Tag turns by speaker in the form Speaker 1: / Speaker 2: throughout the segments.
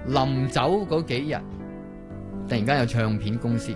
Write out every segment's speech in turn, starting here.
Speaker 1: 臨走嗰幾日，突然間有唱片公司，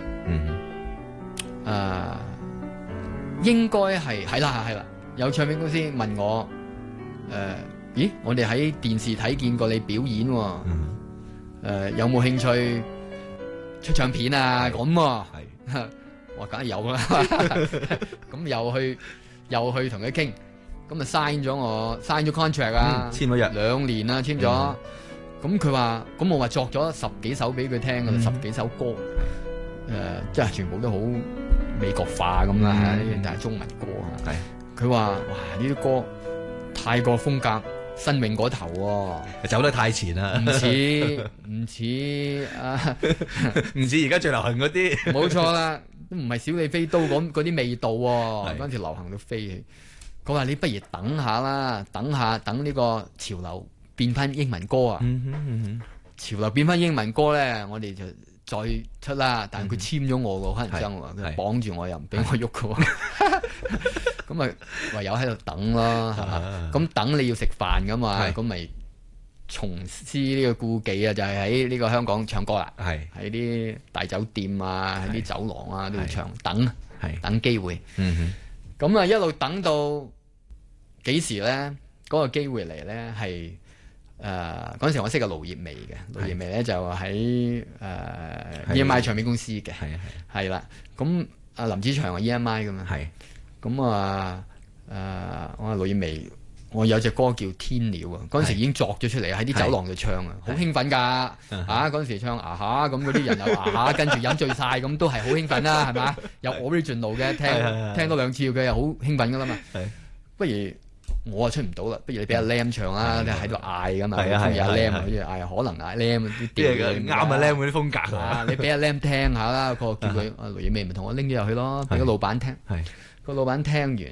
Speaker 1: 應該係啦，有唱片公司問我，咦，我哋喺電視睇見過你表演喎，有冇興趣出唱片啊？咁喎，我梗係有啦，咁又去同佢傾，咁啊 sign 咗 contract 啊，
Speaker 2: 簽咗約
Speaker 1: 2年啦，簽咗。咁佢話，咁我話作咗10幾首俾佢聽㗎啦，10幾首歌，即係全部都好美國化咁啦，但係中文歌啊。佢話：哇，呢啲歌太過風格新穎嗰頭喎，
Speaker 2: 走得太前啦，
Speaker 1: 唔似
Speaker 2: 而家最流行嗰啲，
Speaker 1: 冇錯啦，都唔係小李飛刀嗰啲味道喎。嗰陣時流行到飛起。佢話：你不如等下啦，等呢個潮流變翻英文歌啊！潮流變翻英文歌咧，我哋就再出啦。但係佢簽咗我喎，可能憎喎，佢綁住我又唔俾我喐嘅。咁咪唯有喺度等咯，係嘛？咁等你要食飯噶嘛？咁咪從師呢個故技啊，就係喺呢個香港唱歌啦。喺啲大酒店啊，喺啲酒廊啊都要唱，等機會。咁啊一路等到幾時咧？嗰個機會嚟咧係嗰陣時我識個盧業薇嘅，盧業薇咧就喺EMI 唱片公司嘅，係啦。咁阿林子祥話 EMI 噶嘛，咁我話盧業薇，我有隻歌叫《天鳥》啊，嗰陣時已經作咗出嚟喺啲酒廊度唱啊，好興奮㗎嗰陣時唱啊哈，咁嗰啲人又啊哈，跟住飲醉晒，咁都係好興奮啦，係嘛？有 original 嘅，聽多2次佢又好興奮㗎啦嘛。不如我出唔到啦，不如你俾阿 Lam 唱啦，你喺度嗌㗎嘛，中意阿 Lam 好似嗌可能嗌 Lam 啲調啱
Speaker 2: 阿 Lam 嗰啲風格
Speaker 1: 啊，你俾阿 Lam 聽下啦，個叫佢阿盧業薇咪同我拎咗入去咯，俾個老闆聽，個老闆聽完，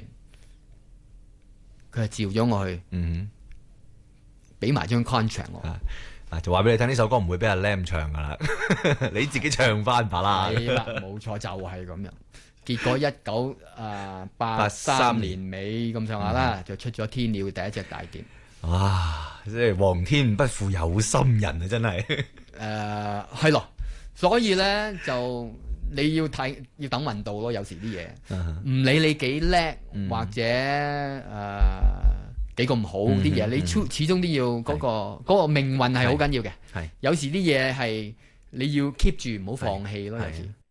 Speaker 1: 佢係召咗我去，俾埋張 contract 我，
Speaker 2: 就話俾你聽，呢首歌唔會俾阿 Lam 唱噶啦，你自己唱翻把啦。
Speaker 1: 係啦，冇錯，就係咁樣。結果1983年尾咁上下啦，就出咗《天鳥》第一隻大碟。
Speaker 2: 哇！即係皇天不負有心人啊，真係。
Speaker 1: 係咯，所以咧就你要等運到咯，有時啲嘢唔理你幾叻或者幾咁好啲嘢，你始終都要嗰個命運係好緊要嘅。有時啲嘢係你要 keep 住唔好放棄咯，有時。